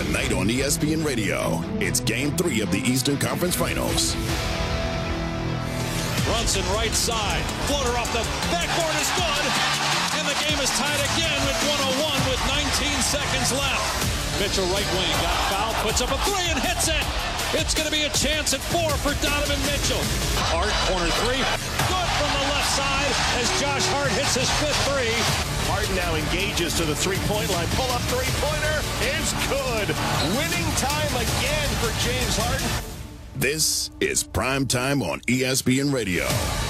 Tonight on ESPN Radio, it's Game 3 of the Eastern Conference Finals. Brunson right side. Floater off the backboard is good. And the game is tied again with 101 with 19 seconds left. Mitchell right wing got fouled, puts up a three and hits it. It's going to be a chance at 4 for Donovan Mitchell. Hart, corner three. Good from the left side as Josh Hart hits his 5th three. Harden now engages to the three-point line. Pull-up three-pointer is good. Winning time again for James Harden. This is Prime Time on ESPN Radio.